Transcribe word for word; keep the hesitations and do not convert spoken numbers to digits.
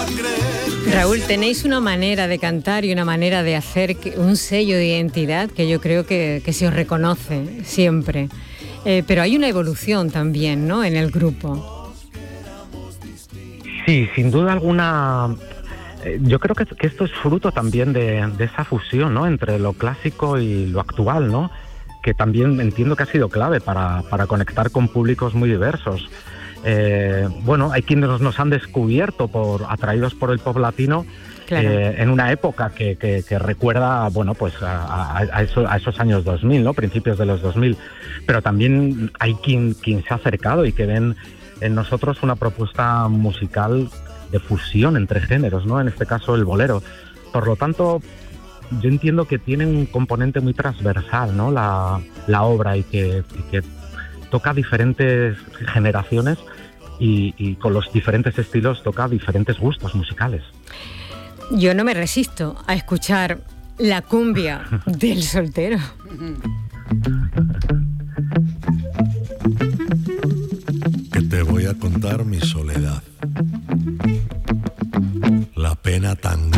Raúl, tenéis una manera de cantar y una manera de hacer que, un sello de identidad que yo creo que, que se os reconoce siempre. Eh, pero hay una evolución también, ¿no?, en el grupo. Sí, sin duda alguna. Eh, yo creo que, que esto es fruto también de, de esa fusión, ¿no?, entre lo clásico y lo actual, ¿no?, que también entiendo que ha sido clave para, para conectar con públicos muy diversos. Eh, bueno, hay quienes nos han descubierto por atraídos por el pop latino, claro. eh, en una época que, que, que recuerda, bueno, pues a, a, a, eso, a esos años dos mil, ¿no?, principios de los dos mil, pero también hay quien, quien se ha acercado y que ven en nosotros una propuesta musical de fusión entre géneros, ¿no?, en este caso el bolero. Por lo tanto, yo entiendo que tiene un componente muy transversal, ¿no?, la, la obra, y que, y que toca diferentes generaciones y, y con los diferentes estilos toca diferentes gustos musicales. Yo no me resisto a escuchar la cumbia del soltero. Que te voy a contar mi soledad, la pena tan